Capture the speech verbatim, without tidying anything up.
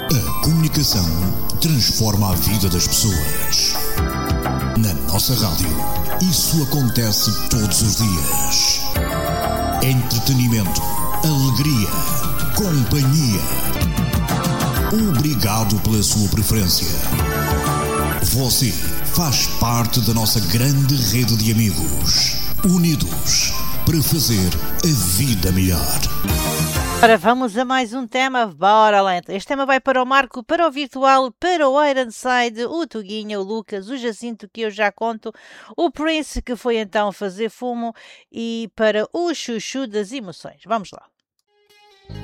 A comunicação transforma a vida das pessoas. Na nossa rádio, isso acontece todos os dias. Entretenimento, alegria, companhia. Obrigado pela sua preferência. Você faz parte da nossa grande rede de amigos, unidos para fazer a vida melhor. Ora, vamos a mais um tema, bora lá. Este tema vai para o Marco, para o Virtual, para o Ironside, o Tuguinha, o Lucas, o Jacinto, que eu já conto, o Prince, que foi então fazer fumo, e para o Chuchu das Emoções. Vamos lá.